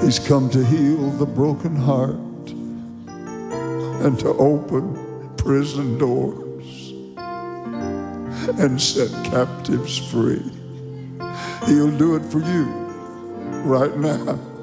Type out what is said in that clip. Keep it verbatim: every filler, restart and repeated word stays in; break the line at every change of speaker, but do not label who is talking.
He's come to heal the broken heart and to open prison doors and set captives free. He'll do it for you right now.